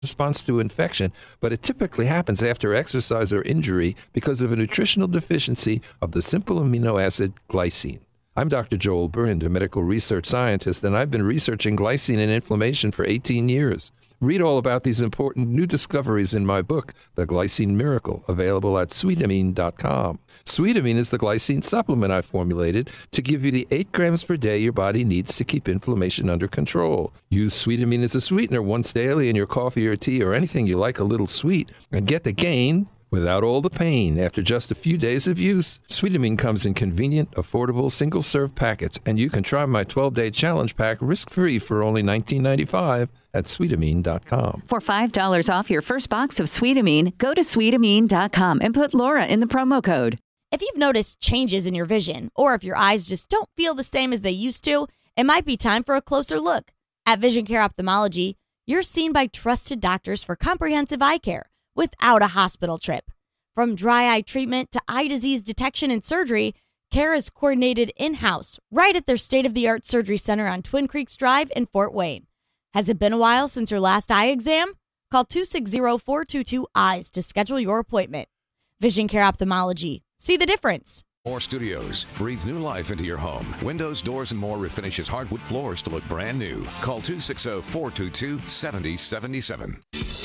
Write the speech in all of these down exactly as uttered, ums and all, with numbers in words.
response to infection, but it typically happens after exercise or injury because of a nutritional deficiency of the simple amino acid glycine. I'm Doctor Joel Burnd, a medical research scientist, and I've been researching glycine and inflammation for eighteen years. Read all about these important new discoveries in my book, The Glycine Miracle, available at sweetamine dot com. Sweetamine is the glycine supplement I formulated to give you the eight grams per day your body needs to keep inflammation under control. Use Sweetamine as a sweetener once daily in your coffee or tea or anything you like a little sweet, and get the gain without all the pain after just a few days of use. Sweetamine comes in convenient, affordable, single-serve packets, and you can try my twelve-day challenge pack risk-free for only nineteen ninety-five at sweetamine dot com. For five dollars off your first box of Sweetamine, go to sweetamine dot com and put Laura in the promo code. If you've noticed changes in your vision, or if your eyes just don't feel the same as they used to, it might be time for a closer look. At Vision Care Ophthalmology, you're seen by trusted doctors for comprehensive eye care without a hospital trip. From dry eye treatment to eye disease detection and surgery, care is coordinated in-house right at their state-of-the-art surgery center on Twin Creeks Drive in Fort Wayne. Has it been a while since your last eye exam? Call two six zero, four two two, eyes to schedule your appointment. Vision Care Ophthalmology. See the difference. More Studios. Breathe new life into your home. Windows, doors, and more refinishes hardwood floors to look brand new. Call two six zero, four two two, seven zero seven seven.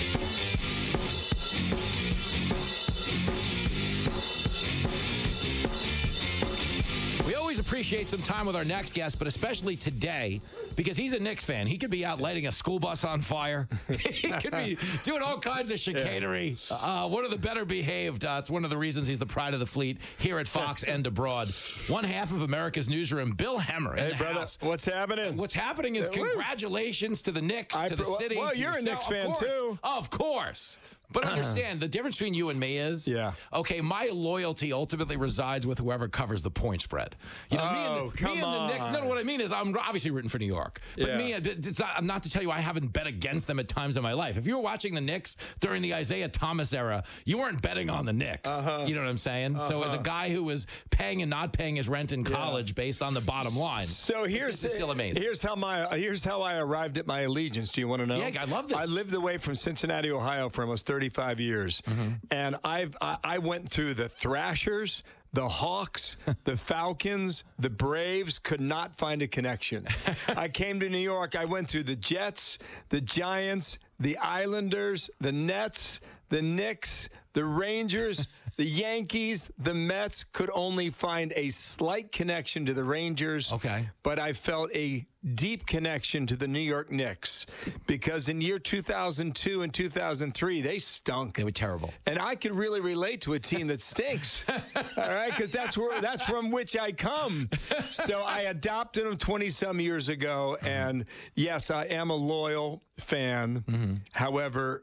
Appreciate some time with our next guest, but especially today because he's a Knicks fan. He could be out lighting a school bus on fire. He could be doing all kinds of chicanery. Uh, one of the better behaved. Uh, it's one of the reasons he's the pride of the fleet here at Fox and abroad. One half of America's newsroom, Bill Hemmer. Hey, brother, house. What's happening? What's happening is congratulations to the Knicks, I, to the city. Well, to you're yourself. a Knicks fan, of too. Of course. But understand, the difference between you and me is, yeah. okay, my loyalty ultimately resides with whoever covers the point spread. You know, oh, me and the, come me and on. the Knicks, no, no, what I mean is I'm obviously rooting for New York. But yeah. me, it's not, not to tell you I haven't bet against them at times in my life. If you were watching the Knicks during the Isaiah Thomas era, you weren't betting on the Knicks. Uh-huh. You know what I'm saying? Uh-huh. So as a guy who was paying and not paying his rent in college yeah. based on the bottom line, so here's this is still amazing. Here's how my here's how I arrived at my allegiance. Do you want to know? Yeah, I love this. I lived away from Cincinnati, Ohio for almost thirty-five years. Mm-hmm. And I've I, I went through the Thrashers, the Hawks, the Falcons, the Braves, could not find a connection. I came to New York. I went through the Jets, the Giants, the Islanders, the Nets, the Knicks, the Rangers, the Yankees, the Mets. Could only find a slight connection to the Rangers. Okay. But I felt a deep connection to the New York Knicks because in year two thousand two and two thousand three, they stunk. They were terrible. And I could really relate to a team that stinks. All right, because that's where that's from which I come. So I adopted them twenty-some years ago. Mm-hmm. And yes, I am a loyal fan. Mm-hmm. However,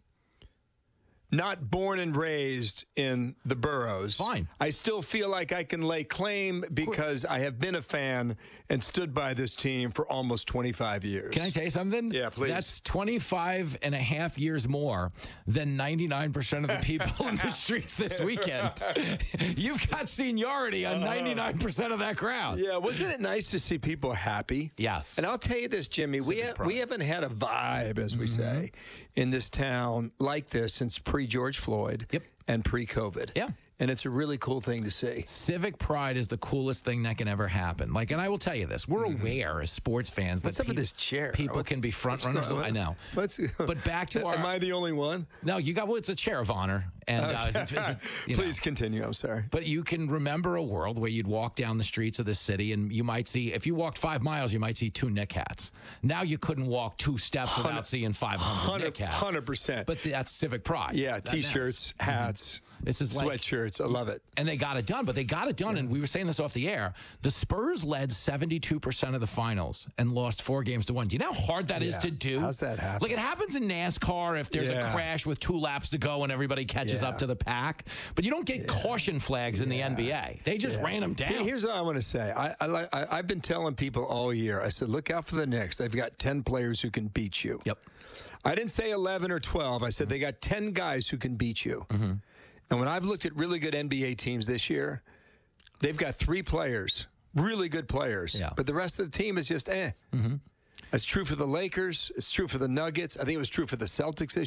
not born and raised in the boroughs. Fine. I still feel like I can lay claim because I have been a fan and stood by this team for almost twenty-five years. Can I tell you something? Yeah, please. That's twenty-five and a half years more than ninety-nine percent of the people in the streets this weekend. You've got seniority on ninety-nine percent of that crowd. Yeah, wasn't it nice to see people happy? Yes. And I'll tell you this, Jimmy, we, ha- we haven't had a vibe, as we mm-hmm. say, in this town like this since pre-George Floyd yep. and pre-COVID. Yeah. And it's a really cool thing to see. Civic pride is the coolest thing that can ever happen. Like, and I will tell you this: we're mm-hmm. aware as sports fans what's that up pe- with this chair? people what's, can be front runners. I know. What's, but back to our. Am I the only one? No, you got. Well, it's a chair of honor. And uh, is it, is it, you please know. continue. I'm sorry. But you can remember a world where you'd walk down the streets of this city, and you might see, if you walked five miles, you might see two Knick hats. Now you couldn't walk two steps without seeing five hundred Knick hats. Hundred percent. But that's civic pride. Yeah, that t-shirts, matters. hats, mm-hmm. This is like, sweatshirts. I love it. And they got it done, but they got it done. Yeah. And we were saying this off the air. The Spurs led seventy-two percent of the finals and lost four games to one. Do you know how hard that yeah. is to do? How's that happen? Like, it happens in NASCAR if there's yeah. a crash with two laps to go and everybody catches yeah. up to the pack. But you don't get yeah. caution flags in the N B A. They just yeah. ran them down. Here's what I want to say. I, I, I, I've been telling people all year, I said, look out for the Knicks. They've got ten players who can beat you. Yep. I didn't say eleven or twelve. I said mm-hmm. they got ten guys who can beat you. Mm-hmm. And when I've looked at really good N B A teams this year, they've got three players, really good players. Yeah. But the rest of the team is just eh. Mm-hmm. It's true for the Lakers. It's true for the Nuggets. I think it was true for the Celtics this